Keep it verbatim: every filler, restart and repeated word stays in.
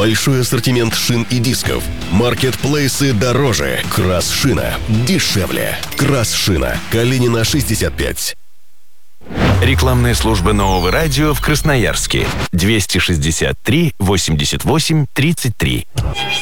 Большой ассортимент шин и дисков. Маркетплейсы дороже. Красшина дешевле. Красшина. Калинина, шестьдесят пять. Рекламная служба Нового радио в Красноярске. двести шестьдесят три восемьдесят восемь тридцать три.